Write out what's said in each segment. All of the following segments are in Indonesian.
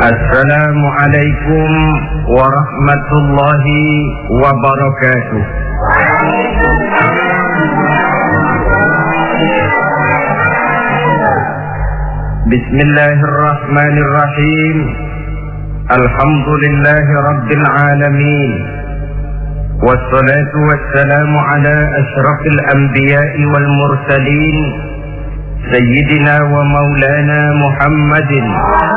Assalamualaikum warahmatullahi wabarakatuh. Bismillahirrahmanirrahim. Alhamdulillahi rabbil alamin. Wassalatu wassalamu ala asyrafil anbiya'i wal mursalin, Sayyidina wa maulana Muhammadin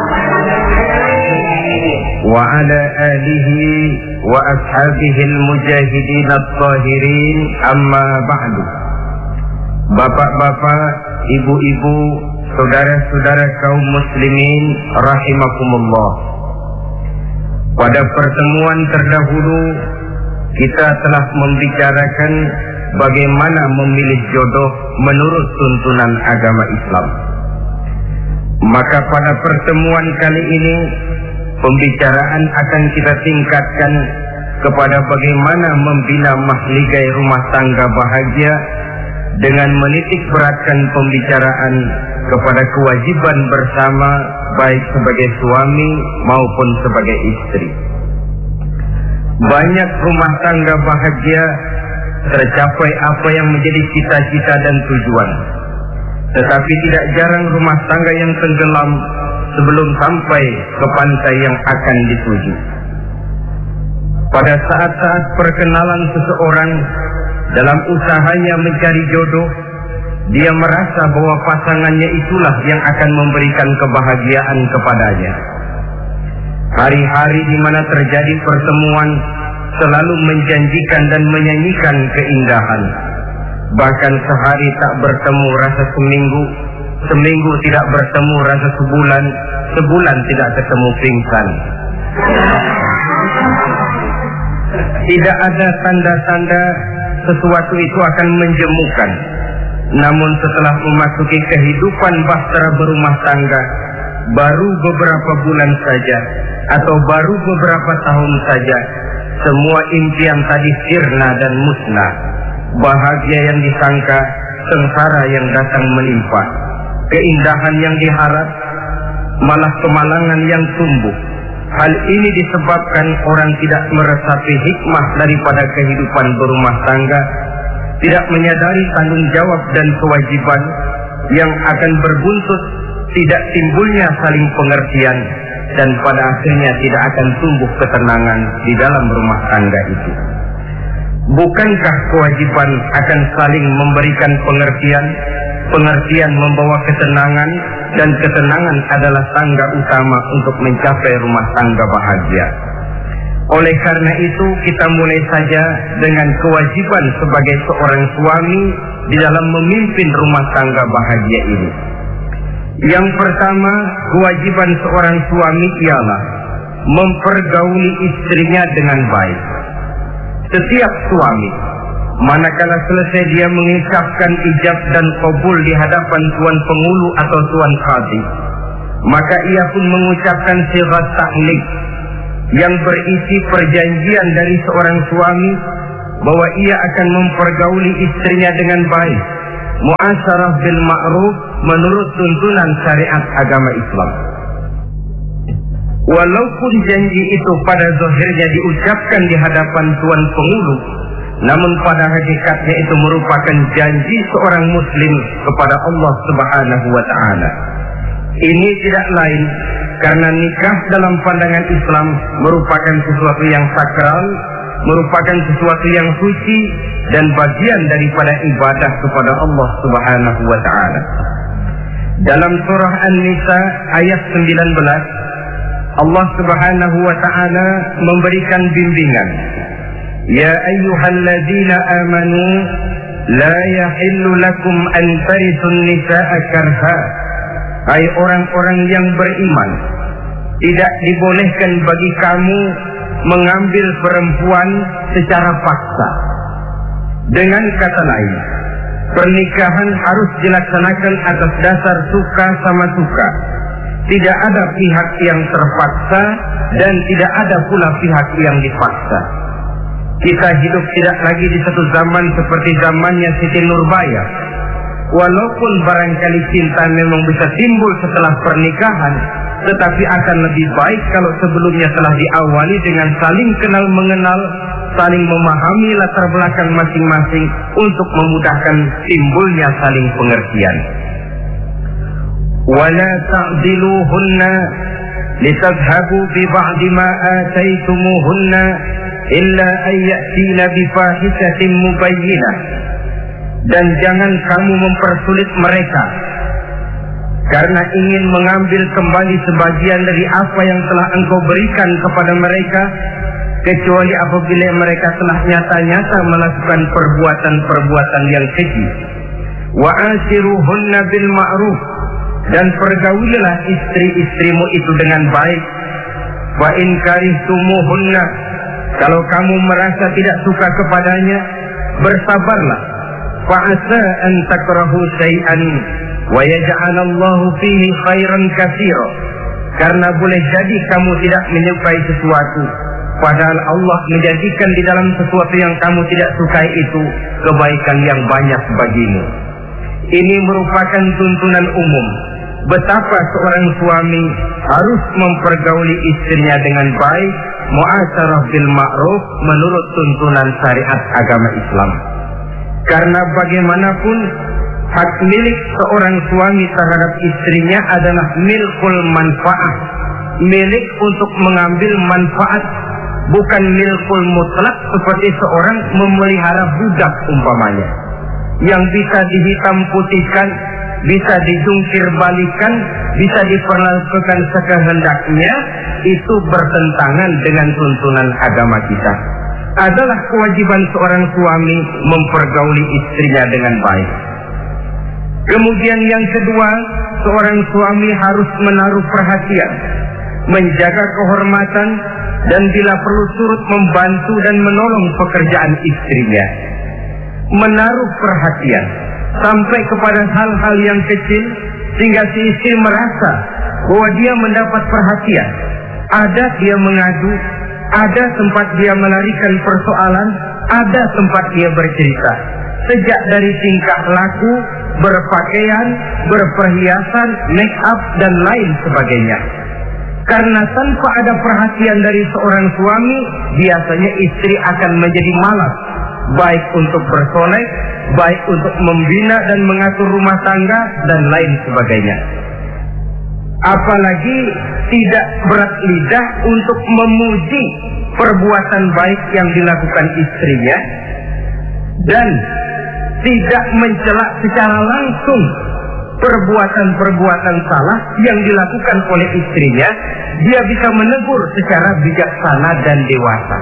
wa ala alihi wa ashabihi al-mujahidin at-tahirin, amma ba'du. Bapak-bapak, ibu-ibu, saudara-saudara kaum muslimin rahimakumullah. Pada pertemuan terdahulu kita telah membicarakan bagaimana memilih jodoh menurut tuntunan agama Islam. Maka pada pertemuan kali ini pembicaraan akan kita tingkatkan kepada bagaimana membina mahligai rumah tangga bahagia dengan menitik beratkan pembicaraan kepada kewajiban bersama baik sebagai suami maupun sebagai istri. Banyak rumah tangga bahagia tercapai apa yang menjadi cita-cita dan tujuan, tetapi tidak jarang rumah tangga yang tenggelam sebelum sampai ke pantai yang akan dituju. Pada saat-saat perkenalan seseorang dalam usahanya mencari jodoh, dia merasa bahwa pasangannya itulah yang akan memberikan kebahagiaan kepadanya. Hari-hari di mana terjadi pertemuan selalu menjanjikan dan menyanyikan keindahan. Bahkan sehari tak bertemu rasa seminggu, seminggu tidak bertemu rasa sebulan, sebulan tidak ketemu pingsan. Tidak ada tanda-tanda sesuatu itu akan menjemukan. Namun setelah memasuki kehidupan bahtera berumah tangga, baru beberapa bulan saja atau baru beberapa tahun saja, semua impian tadi sirna dan musnah. Bahagia yang disangka, sengsara yang datang menimpa. Keindahan yang diharap, malah kemalangan yang tumbuh. Hal ini disebabkan orang tidak meresapi hikmah daripada kehidupan berumah tangga, tidak menyadari tanggung jawab dan kewajiban yang akan berbuntut tidak timbulnya saling pengertian, dan pada akhirnya tidak akan tumbuh ketenangan di dalam rumah tangga itu. Bukankah kewajiban akan saling memberikan pengertian? Pengertian membawa ketenangan, dan ketenangan adalah tangga utama untuk mencapai rumah tangga bahagia. Oleh karena itu, kita mulai saja dengan kewajiban sebagai seorang suami di dalam memimpin rumah tangga bahagia ini. Yang pertama, kewajiban seorang suami ialah mempergauli istrinya dengan baik. Setiap suami, manakala selesai dia mengucapkan ijab dan qabul di hadapan tuan pengulu atau tuan qadhi, maka ia pun mengucapkan sighat tahnik yang berisi perjanjian dari seorang suami bahwa ia akan mempergauli istrinya dengan baik, muasyarah bil ma'ruf menurut tuntunan syariat agama Islam. Walaupun janji itu pada zahirnya diucapkan di hadapan tuan pengulu, namun pada hakikatnya itu merupakan janji seorang muslim kepada Allah Subhanahu wa ta'ala. Ini tidak lain karena nikah dalam pandangan Islam merupakan sesuatu yang sakral, merupakan sesuatu yang suci dan bagian daripada ibadah kepada Allah Subhanahu wa ta'ala. Dalam surah An-Nisa ayat 19, Allah Subhanahu wa ta'ala memberikan bimbingan. Ya ayyuhalladzina amanu la yahillu lakum an tarisun nisa'a karha. Hai orang-orang yang beriman, tidak dibolehkan bagi kamu mengambil perempuan secara paksa. Dengan kata lain, pernikahan harus dilaksanakan atas dasar suka sama suka. Tidak ada pihak yang terpaksa dan tidak ada pula pihak yang dipaksa. Kita hidup tidak lagi di satu zaman seperti zamannya Siti Nurbaya. Walaupun barangkali cinta memang bisa timbul setelah pernikahan, tetapi akan lebih baik kalau sebelumnya telah diawali dengan saling kenal mengenal, saling memahami latar belakang masing-masing untuk memudahkan timbulnya saling pengertian. Wala ta'diluhunna litadhhabu bi ba'di ma ataitumuhunna illa an ya'tina bi fahishatin mubayyinah. Dan jangan kamu mempersulit mereka karena ingin mengambil kembali sebagian dari apa yang telah engkau berikan kepada mereka, kecuali apabila mereka telah nyata-nyata melakukan perbuatan-perbuatan yang keji. Wa ashiruhunna bil ma'ruf, dan pergaulilah istri-istrimu itu dengan baik. Wa in karihtumuhunna, kalau kamu merasa tidak suka kepadanya, bersabarlah. Fa asa an takrahu syai'an wa yaj'alallahu fihi khairan katsira, karena boleh jadi kamu tidak menyukai sesuatu, padahal Allah menjadikan di dalam sesuatu yang kamu tidak sukai itu kebaikan yang banyak bagimu. Ini merupakan tuntunan umum betapa seorang suami harus mempergauli istrinya dengan baik, mu'asyarah bil ma'ruf, menurut tuntunan syariat agama Islam. Karena bagaimanapun hak milik seorang suami terhadap istrinya adalah milkul manfaat, milik untuk mengambil manfaat, bukan milkul mutlak seperti seorang memelihara budak umpamanya, yang bisa dihitam putihkan, bisa dijungkir balikan, bisa diperlakukan sekehendaknya. Itu bertentangan dengan tuntunan agama kita. Adalah kewajiban seorang suami mempergauli istrinya dengan baik. Kemudian yang kedua, seorang suami harus menaruh perhatian, menjaga kehormatan, dan bila perlu turut membantu dan menolong pekerjaan istrinya. Menaruh perhatian sampai kepada hal-hal yang kecil, sehingga si istri merasa bahwa dia mendapat perhatian. Ada dia mengadu, ada tempat dia melarikan persoalan, ada tempat dia bercerita. Sejak dari tingkah laku, berpakaian, berperhiasan, make up, dan lain sebagainya. Karena tanpa ada perhatian dari seorang suami, biasanya istri akan menjadi malas, baik untuk bersolek, baik untuk membina dan mengatur rumah tangga, dan lain sebagainya. Apalagi tidak berat lidah untuk memuji perbuatan baik yang dilakukan istrinya, dan tidak mencela secara langsung perbuatan-perbuatan salah yang dilakukan oleh istrinya. Dia bisa menegur secara bijaksana dan dewasa.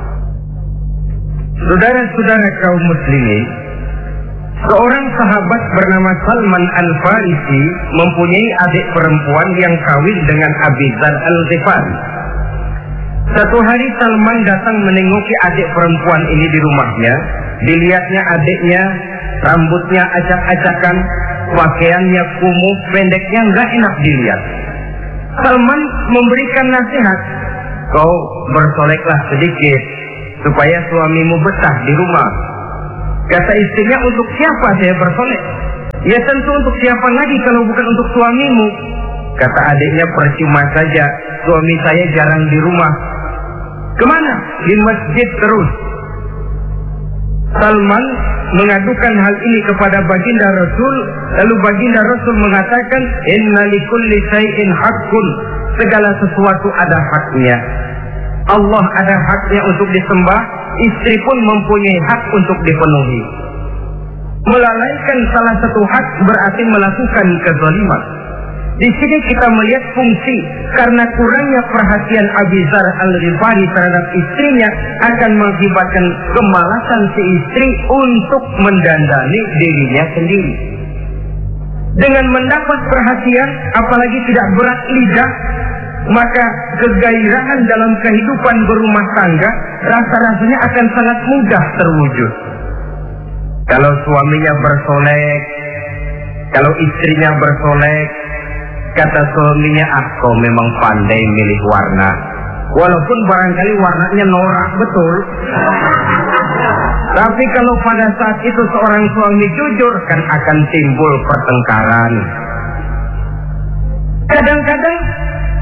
Saudara-saudara kaum muslimin, seorang sahabat bernama Salman Al-Farisi mempunyai adik perempuan yang kawin dengan Abi Dzar Al-Ghifari. Satu hari Salman datang menengoki adik perempuan ini di rumahnya. Dilihatnya adiknya, rambutnya acak-acakan, pakaiannya kumuh, pendeknya nggak enak dilihat. Salman memberikan nasihat, kau bersoleklah sedikit supaya suamimu betah di rumah. Kata istrinya, untuk siapa saya bersolek? Ya tentu untuk siapa lagi kalau bukan untuk suamimu. Kata adiknya, percuma saja, suami saya jarang di rumah. Kemana? Di masjid terus. Salman mengadukan hal ini kepada baginda Rasul, lalu baginda Rasul mengatakan, inna likulli syai'in haqqun, segala sesuatu ada haknya. Allah ada haknya untuk disembah, istri pun mempunyai hak untuk dipenuhi. Melalaikan salah satu hak berarti melakukan kezaliman. Di sini kita melihat fungsi, karena kurangnya perhatian Abi Dzar Al-Ghifari terhadap istrinya akan mengakibatkan kemalasan si istri untuk mendandani dirinya sendiri. Dengan mendapat perhatian, apalagi tidak berat lidah, maka kegairahan dalam kehidupan berumah tangga rasa-rasanya akan sangat mudah terwujud. Kalau suaminya bersolek, kalau istrinya bersolek, kata suaminya, kau memang pandai milih warna. Walaupun barangkali warnanya norak betul. Tapi kalau pada saat itu seorang suami jujur, kan akan timbul pertengkaran. Kadang-kadang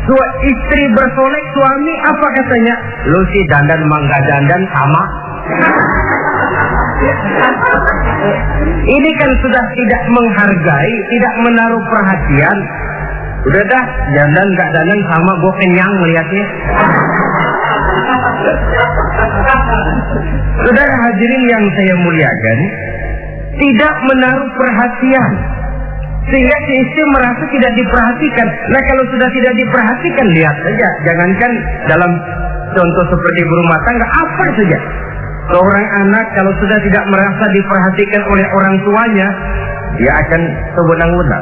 Istri bersolek, suami apa katanya? Lu sih dandan mangga dandan sama. Ini kan sudah tidak menghargai, tidak menaruh perhatian. Udah dah, dandan gak dandan sama, gue kenyang melihatnya. Saudara hadirin yang saya muliakan, tidak menaruh perhatian, sehingga si istri merasa tidak diperhatikan. Nah kalau sudah tidak diperhatikan, lihat saja, jangankan dalam contoh seperti berumah tangga, apa saja. Seorang anak kalau sudah tidak merasa diperhatikan oleh orang tuanya, dia akan sewenang-wenang.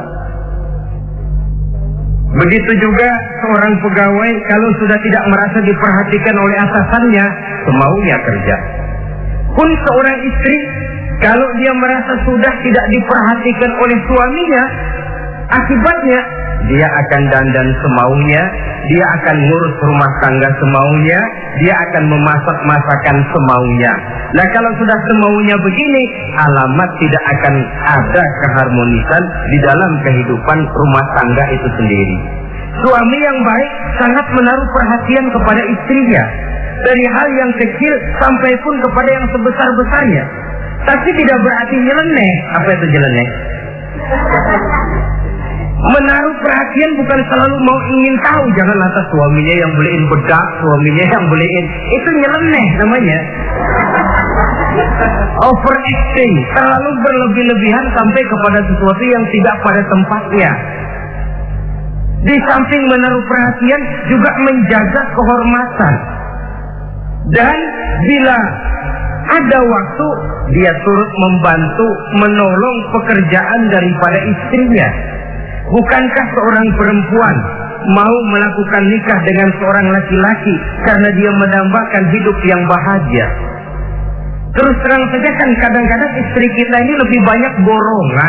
Begitu juga seorang pegawai kalau sudah tidak merasa diperhatikan oleh atasannya, semaunya kerja. Pun seorang istri kalau dia merasa sudah tidak diperhatikan oleh suaminya, akibatnya dia akan dandan semaunya, dia akan ngurus rumah tangga semaunya, dia akan memasak masakan semaunya. Nah kalau sudah semaunya begini, alamat tidak akan ada keharmonisan di dalam kehidupan rumah tangga itu sendiri. Suami yang baik sangat menaruh perhatian kepada istrinya, dari hal yang kecil sampai pun kepada yang sebesar-besarnya. Tapi tidak berarti nyeleneh. Apa itu nyeleneh? Menaruh perhatian bukan selalu mau ingin tahu. Jangan lantas suaminya yang beliin bedak, suaminya yang beliin. Itu nyeleneh namanya. Overacting, terlalu berlebih-lebihan sampai kepada sesuatu yang tidak pada tempatnya. Di samping menaruh perhatian juga menjaga kehormatan. Dan bila ada waktu, dia turut membantu, menolong pekerjaan daripada istrinya. Bukankah seorang perempuan mau melakukan nikah dengan seorang laki-laki karena dia mendambakan hidup yang bahagia? Terus terang saja kan kadang-kadang istri kita ini lebih banyak borongan.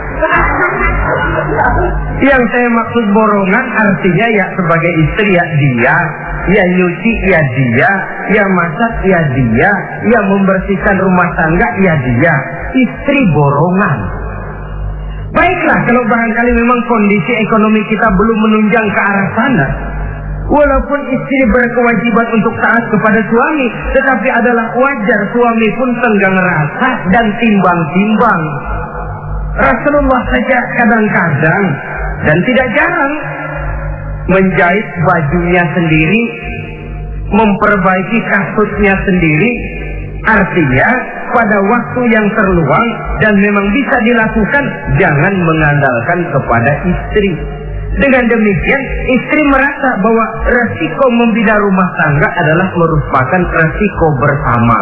Yang saya maksud borongan artinya ya sebagai istri ya dia, ya nyuci ya dia, ya masak ya dia, ya membersihkan rumah tangga ya dia. Istri borongan. Baiklah kalau barangkali memang kondisi ekonomi kita belum menunjang ke arah sana. Walaupun istri berkewajiban untuk taat kepada suami, tetapi adalah wajar suami pun tenggang rasa dan timbang-timbang. Rasulullah saja kadang-kadang dan tidak jarang menjahit bajunya sendiri, memperbaiki kasutnya sendiri. Artinya pada waktu yang terluang dan memang bisa dilakukan, jangan mengandalkan kepada istri. Dengan demikian istri merasa bahwa resiko membina rumah tangga adalah merupakan resiko bersama.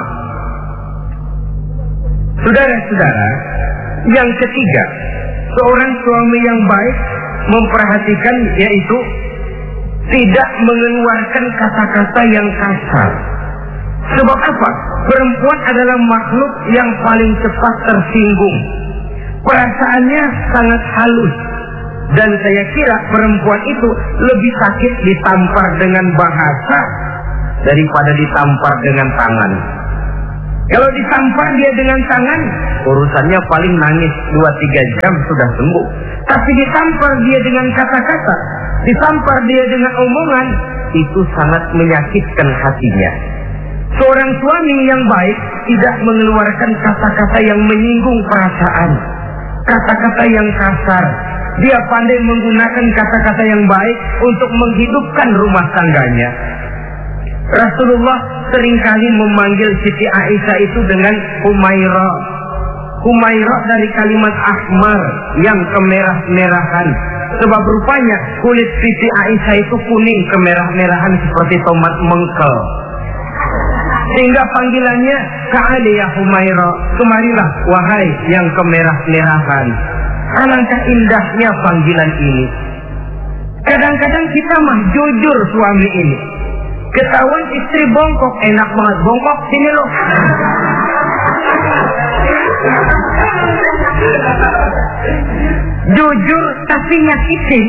Saudara-saudara, yang ketiga, seorang suami yang baik memperhatikan yaitu tidak mengeluarkan kata-kata yang kasar. Sebab apa? Perempuan adalah makhluk yang paling cepat tersinggung. Perasaannya sangat halus. Dan saya kira perempuan itu lebih sakit ditampar dengan bahasa daripada ditampar dengan tangan. Kalau ditampar dia dengan tangan, urusannya paling nangis 2-3 jam sudah sembuh. Tapi ditampar dia dengan kata-kata, ditampar dia dengan omongan, itu sangat menyakitkan hatinya. Seorang suami yang baik tidak mengeluarkan kata-kata yang menyinggung perasaan, kata-kata yang kasar. Dia pandai menggunakan kata-kata yang baik untuk menghidupkan rumah tangganya. Rasulullah seringkali memanggil Siti Aisyah itu dengan Humairah. Humairah dari kalimat ahmar yang kemerah-merahan. Sebab rupanya kulit Siti Aisyah itu kuning kemerah-merahan seperti tomat mengkel. Sehingga panggilannya Ka'ali ya Humairah, kemarilah wahai yang kemerah-merahan. Alangkah indahnya panggilan ini. Kadang-kadang kita mah jujur suami ini. Ketahuan istri bongkok, enak banget bongkok, sini loh. Jujur tapi nyakitin.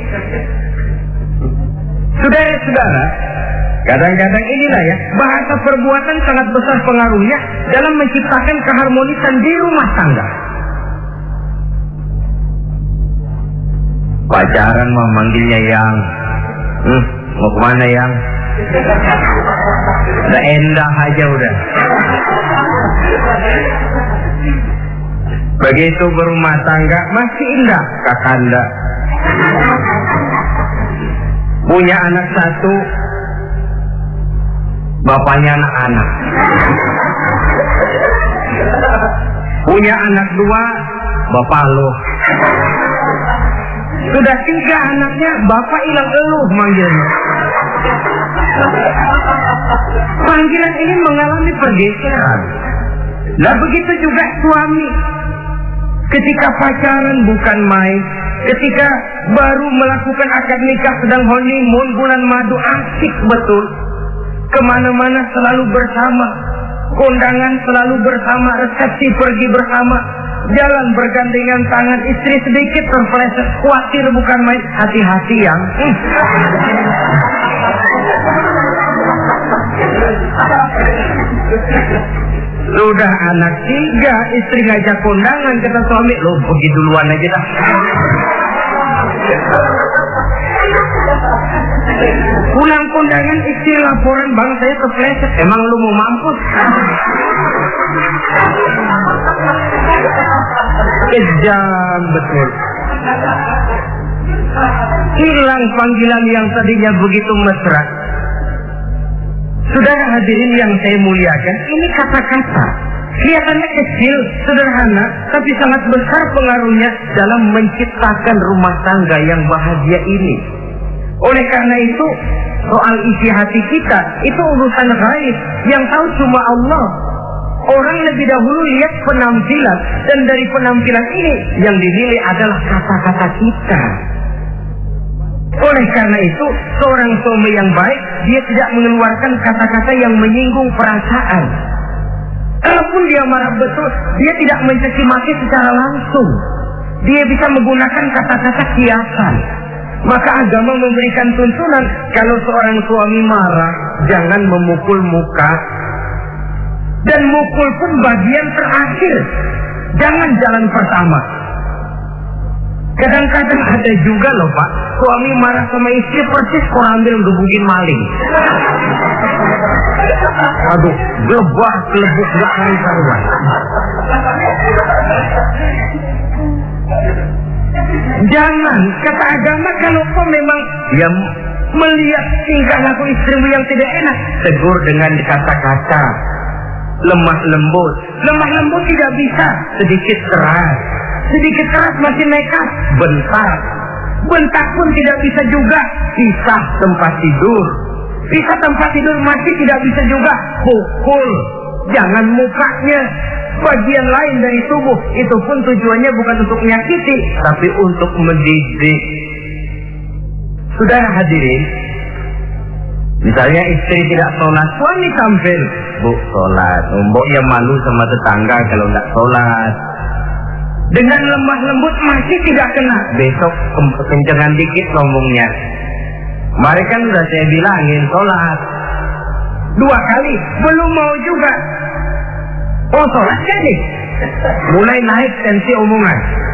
Saudara-saudara, kadang-kadang inilah ya, bahasa perbuatan sangat besar pengaruhnya dalam menciptakan keharmonisan di rumah tangga. Pacaran mah manggilnya yang, Mau kemana yang? Udah endah aja udah. Begitu berumah tangga masih indah kakanda. Punya anak satu, bapaknya anak-anak. Punya anak dua, bapak lo. Sudah 3 anaknya, bapak hilang eluh manggilnya. Panggilan ini mengalami pergeseran. Nah begitu juga suami. Ketika pacaran bukan main. Ketika baru melakukan akad nikah sedang honeymoon bulan madu, asik betul. Kemana-mana selalu bersama. Kondangan selalu bersama, resepsi pergi bersama. Jalan bergandengan tangan, istri sedikit terpeleset, khawatir bukan main. Hati-hati yang. Sudah anak 3, istri ngajak kondangan, kata suami, lo pergi duluan aja dah. Pulang kondangan, istri laporan, bang saya terpeleset. Emang lu mau mampus? Kejam betul. Hilang panggilan yang tadinya begitu mesra. Saudara hadirin yang saya muliakan, ini kata-kata kelihatannya kecil, sederhana, tapi sangat besar pengaruhnya dalam menciptakan rumah tangga yang bahagia ini. Oleh karena itu, soal isi hati kita itu urusan gaib yang tahu cuma Allah. Orang lebih dahulu lihat penampilan, dan dari penampilan ini yang dinilai adalah kata-kata kita. Oleh karena itu, seorang suami yang baik, dia tidak mengeluarkan kata-kata yang menyinggung perasaan. Kalaupun dia marah betul, dia tidak mencaci maki secara langsung. Dia bisa menggunakan kata-kata kiasan. Maka agama memberikan tuntunan, kalau seorang suami marah, jangan memukul muka. Dan mukul pun bagian terakhir. Jangan jalan pertama. Kadang-kadang ada juga loh Pak, suami marah sama istri persis ambil gebukin maling. Aduh, gelebak, gelebuk, gak karuan. Jangan, kata agama, kalau kau memang ya melihat tingkah laku istrimu yang tidak enak, tegur dengan kata-kata lemah lembut. Lemah lembut tidak bisa, sedikit keras. Sedikit keras masih nekat, bentak. Bentak pun tidak bisa juga, pisah tempat tidur. Pisah tempat tidur masih tidak bisa juga, pukul. Jangan mukanya, bagian lain dari tubuh. Itu pun tujuannya bukan untuk menyakiti, tapi untuk mendidik. Saudara hadirin, misalnya istri tidak sholat, suami tampil, bu sholat. Mboknya malu sama tetangga kalau nggak sholat. Dengan lemah lembut masih tidak kena. Besok kencengan dikit ngomongnya. Kemarin kan udah saya bilangin sholat 2 kali, belum mau juga. Oh sholat kan nih? Mulai naik tensi omongan.